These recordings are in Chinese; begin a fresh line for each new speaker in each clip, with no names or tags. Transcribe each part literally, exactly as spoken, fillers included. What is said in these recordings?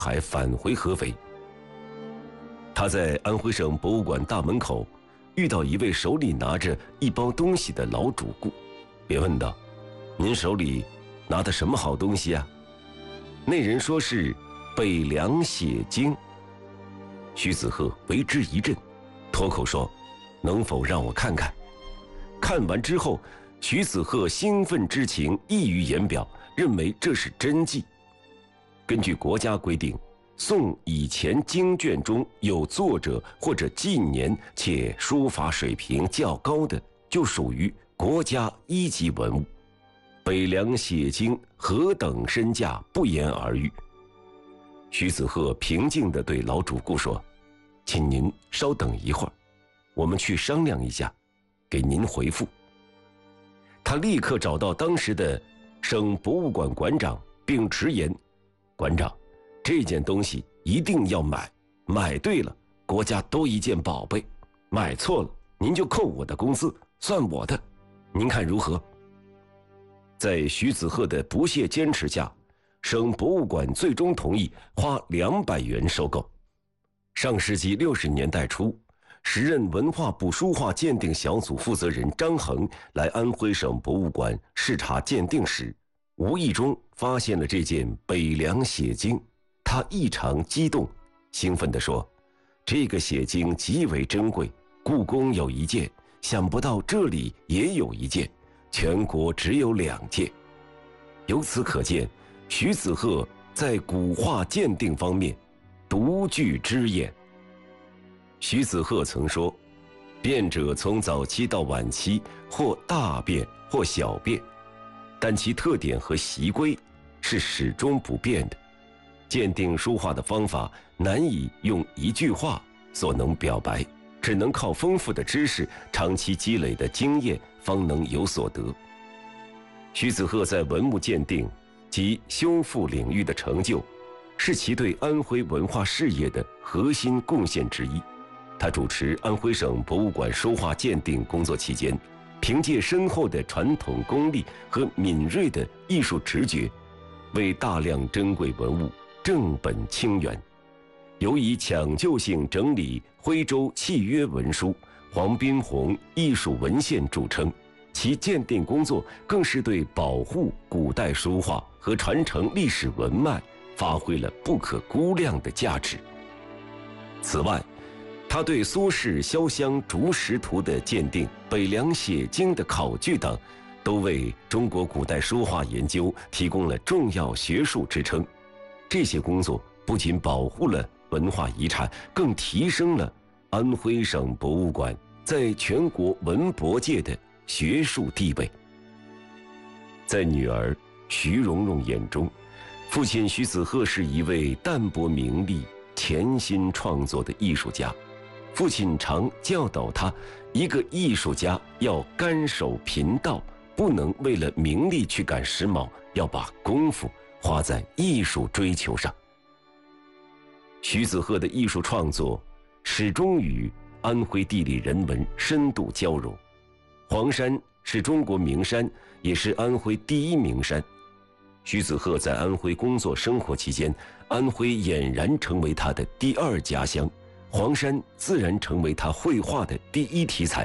还返回合肥。他在安徽省博物馆大门口遇到一位手里拿着一包东西的老主顾，便问道：“您手里拿的什么好东西啊？”那人说是北凉写经。徐子鹤为之一振，脱口说：“能否让我看看？”看完之后，徐子鹤兴奋之情溢于言表，认为这是真迹。根据国家规定，宋以前经卷中有作者或者纪年且书法水平较高的，就属于国家一级文物。北凉写经何等身价，不言而喻。徐子鹤平静地对老主顾说：“请您稍等一会儿，我们去商量一下，给您回复。”他立刻找到当时的省博物馆馆长，并直言：“馆长，这件东西一定要买，买对了，国家多一件宝贝；买错了，您就扣我的工资，算我的，您看如何？”在徐子鹤的不懈坚持下，省博物馆最终同意花两百元收购。上世纪六十年代初，时任文化部书画鉴定小组负责人张衡来安徽省博物馆视察鉴定时，无意中发现了这件北凉写经。他异常激动，兴奋地说：“这个写经极为珍贵，故宫有一件，想不到这里也有一件，全国只有两件。”由此可见，徐子鹤在古画鉴定方面独具之眼。徐子鹤曾说：“变者从早期到晚期，或大变或小变，但其特点和习规是始终不变的。鉴定书画的方法难以用一句话所能表白，只能靠丰富的知识、长期积累的经验方能有所得。”徐子鹤在文物鉴定及修复领域的成就，是其对安徽文化事业的核心贡献之一。他主持安徽省博物馆书画鉴定工作期间，凭借深厚的传统功力和敏锐的艺术直觉，为大量珍贵文物正本清源。尤以抢救性整理徽州契约文书、黄宾虹艺术文献著称，其鉴定工作更是对保护古代书画和传承历史文脉发挥了不可估量的价值。此外，他对苏轼潇湘竹石图的鉴定、北凉写经的考据等，都为中国古代书画研究提供了重要学术支撑。这些工作不仅保护了文化遗产，更提升了安徽省博物馆在全国文博界的学术地位。在女儿徐蓉蓉眼中，父亲徐子鹤是一位淡泊名利、潜心创作的艺术家。父亲常教导他，一个艺术家要甘守贫道，不能为了名利去赶时髦，要把功夫花在艺术追求上。徐子鹤的艺术创作始终与安徽地理人文深度交融。黄山是中国名山，也是安徽第一名山。徐子鹤在安徽工作生活期间，安徽俨然成为他的第二家乡，黄山自然成为他绘画的第一题材。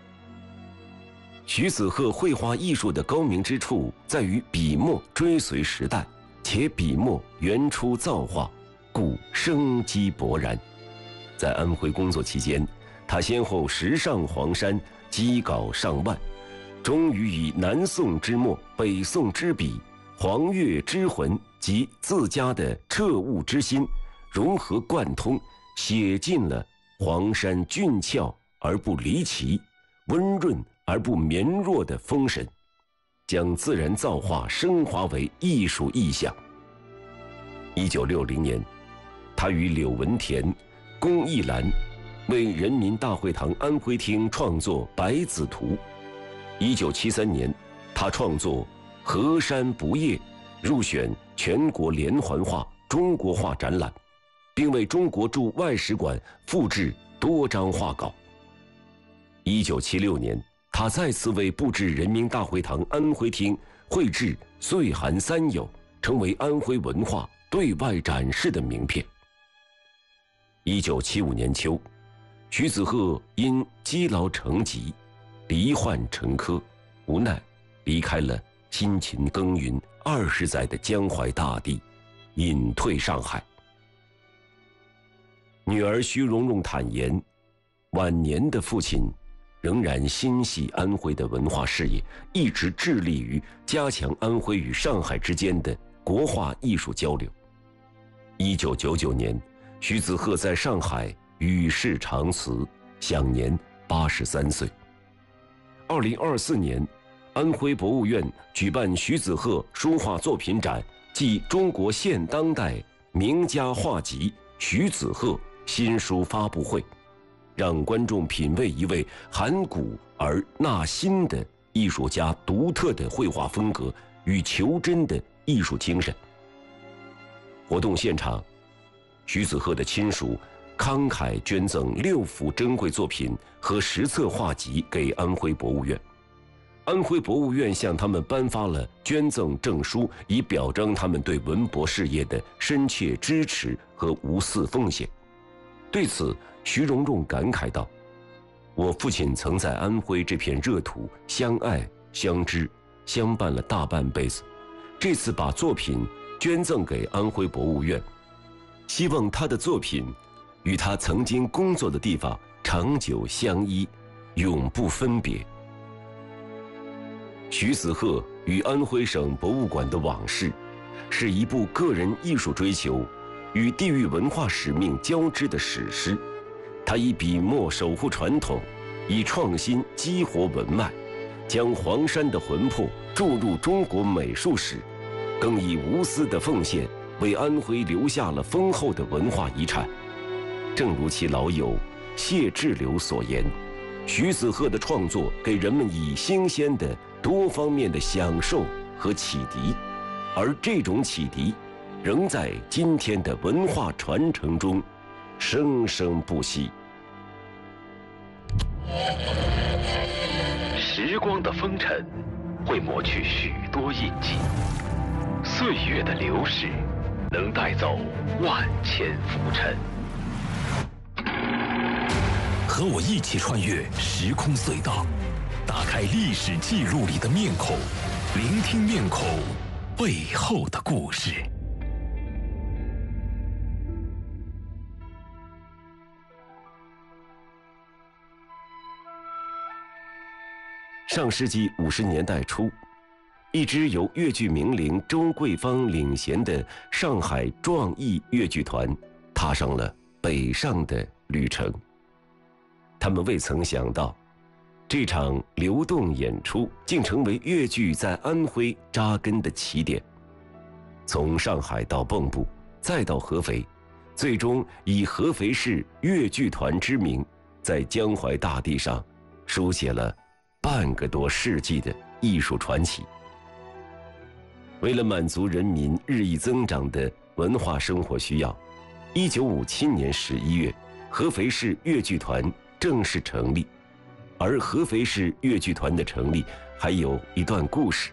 徐子鹤绘画艺术的高明之处在于笔墨追随时代，且笔墨原出造化，故生机勃然。在安徽工作期间，他先后时上黄山，积稿上万，终于以南宋之墨、北宋之笔、黄岳之魂及自家的彻悟之心融合贯通，写尽了黄山俊俏而不离奇，温润而不绵弱的风神，将自然造化升华为艺术意象。一九六零年，他与柳文田、龚一兰为人民大会堂安徽厅创作《百子图》。一九七三年，他创作《河山不夜》，入选全国连环画中国画展览，并为中国驻外使馆复制多张画稿。一九七六年，他再次为布置人民大会堂安徽厅绘制《岁寒三友》，成为安徽文化对外展示的名片。一九七五年秋，徐子鹤因积劳成疾，罹患沉疴，无奈离开了辛勤耕耘二十载的江淮大地，隐退上海。女儿徐蓉蓉坦言，晚年的父亲仍然心系安徽的文化事业，一直致力于加强安徽与上海之间的国画艺术交流。一九九九年，徐子鹤在上海与世长辞，享年八十三岁。二零二四年，安徽博物院举办徐子鹤书画作品展暨中国现当代名家画集徐子鹤新书发布会，让观众品味一位含古而纳新的艺术家独特的绘画风格与求真的艺术精神。活动现场，徐子鹤的亲属慷慨捐赠六幅珍贵作品和十册画集给安徽博物院。安徽博物院向他们颁发了捐赠证书，以表彰他们对文博事业的深切支持和无私奉献。对此，徐蓉蓉感慨道：“我父亲曾在安徽这片热土相爱相知相伴了大半辈子，这次把作品捐赠给安徽博物院，希望他的作品与他曾经工作的地方长久相依，永不分别。”徐子鹤与安徽省博物馆的往事，是一部个人艺术追求与地域文化使命交织的史诗。他以笔墨守护传统，以创新激活文脉，将黄山的魂魄注入中国美术史，更以无私的奉献为安徽留下了丰厚的文化遗产。正如其老友谢志留所言，徐子鹤的创作给人们以新鲜的多方面的享受和启迪，而这种启迪仍在今天的文化传承中生生不息。
时光的风尘会抹去许多印记，岁月的流逝能带走万千浮尘。和我一起穿越时空隧道，打开历史记录里的面孔，聆听面孔背后的故事。
上世纪五十年代初，一支由粤剧名伶周桂芳领衔的上海壮艺粤剧团踏上了北上的旅程。他们未曾想到，这场流动演出竟成为粤剧在安徽扎根的起点。从上海到蚌埠，再到合肥，最终以合肥市粤剧团之名，在江淮大地上书写了半个多世纪的艺术传奇。为了满足人民日益增长的文化生活需要，一九五七年十一月，合肥市粤剧团正式成立。而合肥市粤剧团的成立还有一段故事。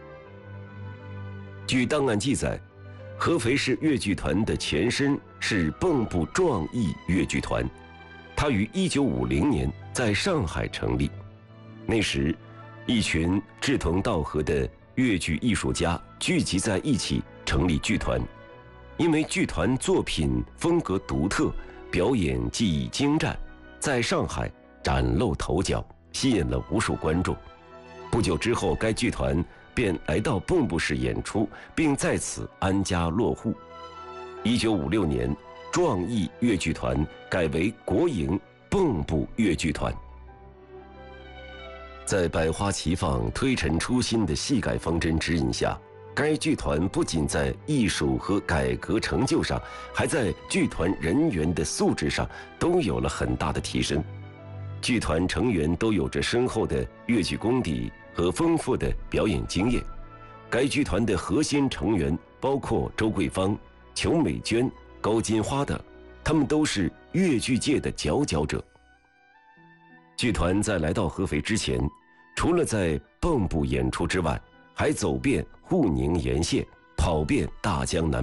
据档案记载，合肥市粤剧团的前身是蚌埠壮艺粤剧团，它于一九五零年在上海成立。那时，一群志同道合的粤剧艺术家聚集在一起成立剧团。因为剧团作品风格独特，表演技艺精湛，在上海崭露头角，吸引了无数观众。不久之后，该剧团便来到蚌埠市演出，并在此安家落户。一九五六年，壮艺粤剧团改为国营蚌埠粤剧团。在百花齐放、推陈出新的戏改方针指引下，该剧团不仅在艺术和改革成就上，还在剧团人员的素质上都有了很大的提升。剧团成员都有着深厚的粤剧功底和丰富的表演经验。该剧团的核心成员包括周桂芳、裘美娟、高金花等，他们都是粤剧界的佼佼者。剧团在来到合肥之前，除了在蚌埠演出之外，还走遍沪宁沿线，跑遍大江南北，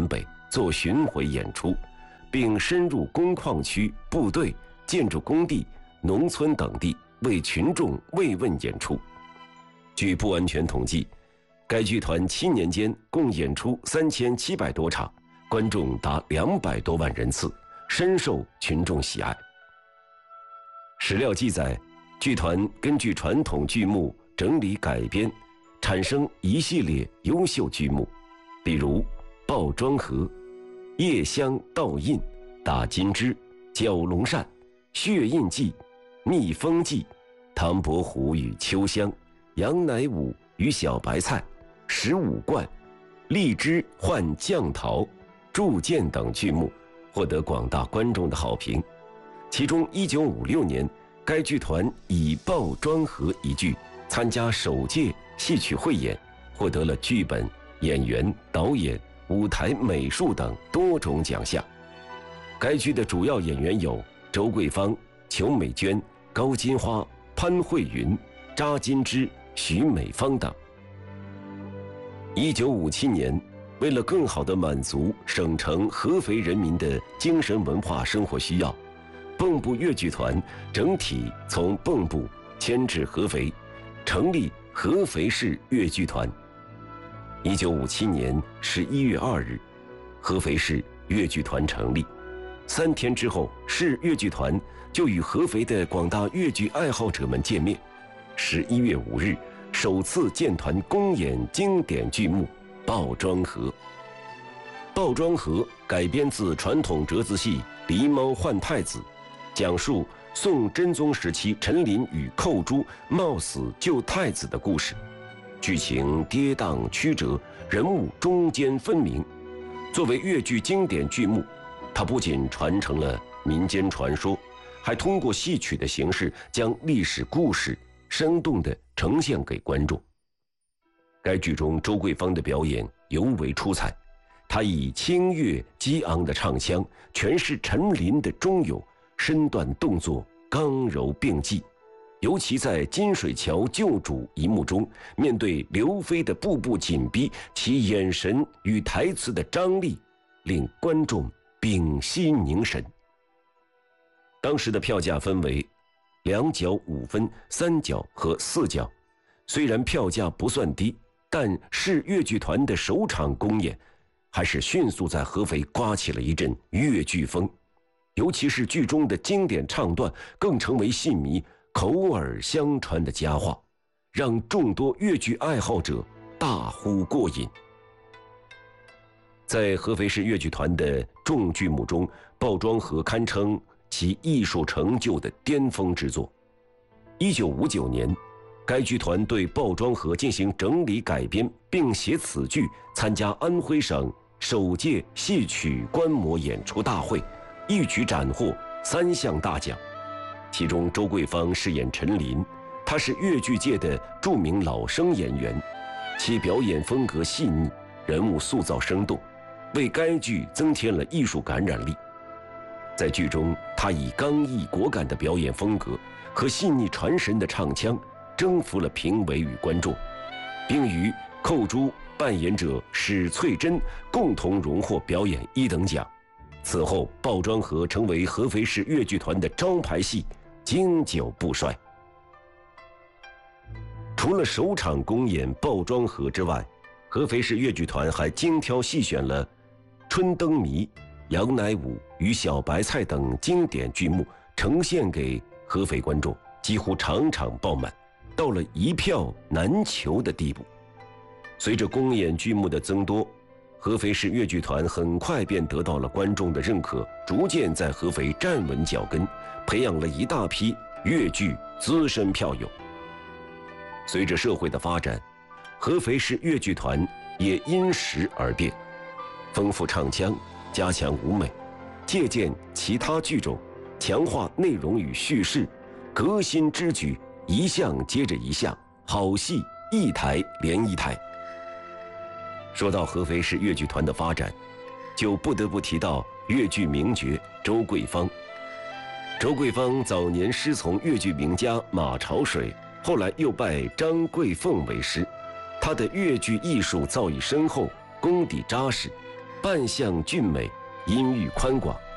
做巡回演出，并深入工矿区、部队、建筑工地、农村等地为群众慰问演出。据不完全统计，该剧团七年间共演出三千七百多场，观众达两百多万人次，深受群众喜爱。史料记载，剧团根据传统剧目整理改编，产生一系列优秀剧目，比如《报庄河》、《夜香倒印》、《打金枝》、《绞龙扇》、《血印记》、《蜜蜂记》、《唐伯虎与秋香》、《杨乃武与小白菜》、《十五贯》、《荔枝换酱桃》、《铸剑》等剧目获得广大观众的好评。其中一九五六年，该剧团以《报庄河》一剧参加首届戏曲汇演，获得了剧本、演员、导演、舞台美术等多种奖项。该剧的主要演员有周桂芳、裘美娟、高金花、潘慧云、查金枝、徐美芳等。一九五七年，为了更好地满足省城合肥人民的精神文化生活需要，蚌埠越剧团整体从蚌埠迁至合肥，成立合肥市越剧团。一九五七年十一月二日，合肥市越剧团成立。三天之后，市越剧团就与合肥的广大越剧爱好者们见面。十一月五日，首次建团公演经典剧目《报庄河》。《报庄河》改编自传统折子戏《狸猫换太子》，讲述宋真宗时期陈琳与寇珠冒死救太子的故事，剧情跌宕曲折，人物中间分明。作为越剧经典剧目，它不仅传承了民间传说，还通过戏曲的形式将历史故事生动地呈现给观众。该剧中周桂芳的表演尤为出彩，她以清越激昂的唱腔诠释陈琳的忠勇，身段动作刚柔并济。尤其在金水桥救主一幕中，面对刘飞的步步紧逼，其眼神与台词的张力令观众屏息凝神。当时的票价分为两角五分、三角和四角，虽然票价不算低，但市越剧团的首场公演还是迅速在合肥刮起了一阵越剧风，尤其是剧中的经典唱段更成为戏迷口耳相传的佳话，让众多越剧爱好者大呼过瘾。在合肥市越剧团的众剧目中，《报庄河》堪称其艺术成就的巅峰之作。一九五九年，该剧团对《报庄河》进行整理改编，并携此剧参加安徽省首届戏曲观摩演出大会，一举斩获三项大奖。其中周桂芳饰演陈琳，她是越剧界的著名老生演员，其表演风格细腻，人物塑造生动，为该剧增添了艺术感染力。在剧中，她以刚毅果敢的表演风格和细腻传神的唱腔征服了评委与观众，并与寇珠扮演者史翠珍共同荣获表演一等奖。此后，《报庄河》成为合肥市越剧团的招牌戏，经久不衰。除了首场公演《报庄河》之外，合肥市越剧团还精挑细选了《春灯谜》、《杨乃武与小白菜》等经典剧目，呈现给合肥观众，几乎场场爆满，到了一票难求的地步。随着公演剧目的增多，合肥市越剧团很快便得到了观众的认可，逐渐在合肥站稳脚跟，培养了一大批越剧资深票友。随着社会的发展，合肥市越剧团也因时而变，丰富唱腔，加强舞美，借鉴其他剧种，强化内容与叙事，革新之举一项接着一项，好戏一台连一台。说到合肥市越剧团的发展，就不得不提到越剧名角周桂芳。周桂芳早年师从越剧名家马朝水，后来又拜张桂凤为师。她的越剧艺术造诣深厚，功底扎实， 扮相俊美，音域宽广，